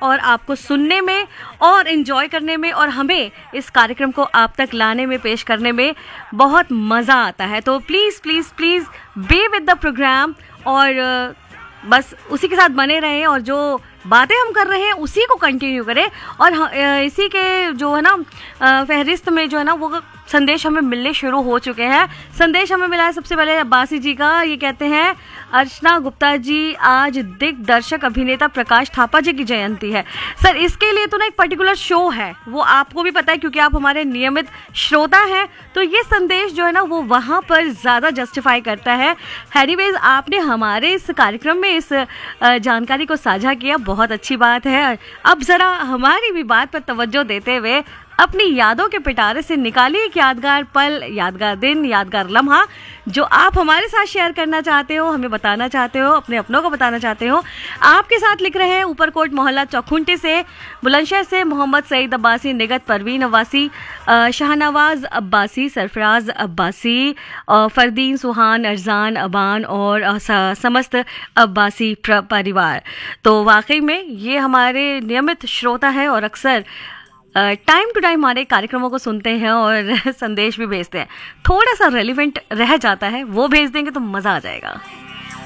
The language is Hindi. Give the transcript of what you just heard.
और आपको सुनने में और एंजॉय करने में और हमें इस कार्यक्रम को आप तक लाने में, पेश करने में बहुत मज़ा आता है। तो please please please be with the programme और बस उसी के साथ बने रहें और जो बातें हम कर रहे हैं उसी को कंटिन्यू करें। और इसी के जो है ना फहरिस्त में जो है ना वो संदेश हमें मिलने शुरू हो चुके हैं। संदेश हमें मिला है सबसे पहले अब्बासी जी का। ये कहते हैं, अर्चना गुप्ता जी, आज दिग्दर्शक अभिनेता प्रकाश थापा जी की जयंती है। सर इसके लिए तो ना एक पर्टिकुलर शो है, वो आपको भी पता है क्योंकि आप हमारे नियमित श्रोता हैं, तो ये संदेश जो है ना वो वहाँ पर ज़्यादा जस्टिफाई करता है। एनीवेज आपने हमारे इस कार्यक्रम में इस जानकारी को साझा किया, बहुत अच्छी बात है। अब ज़रा हमारी भी बात पर तवज्जो देते हुए अपनी यादों के पिटारे से निकालिए एक यादगार पल, यादगार दिन, यादगार लम्हा जो आप हमारे साथ शेयर करना चाहते हो, हमें बताना चाहते हो, अपने अपनों को बताना चाहते हो। आपके साथ लिख रहे हैं ऊपरकोट मोहल्ला चौखुंटे से, बुलंदशहर से मोहम्मद सईद अब्बासी, निगत परवीन अब्बासी, शाहनवाज अब्बासी, सरफराज अब्बासी, फरदीन, सुहान, अरजान, अबान और समस्त अब्बासी परिवार। तो वाकई में ये हमारे नियमित श्रोता है और अक्सर टाइम टू टाइम हमारे कार्यक्रमों को सुनते हैं और संदेश भी भेजते हैं। थोड़ा सा रेलिवेंट रह जाता है, वो भेज देंगे तो मज़ा आ जाएगा।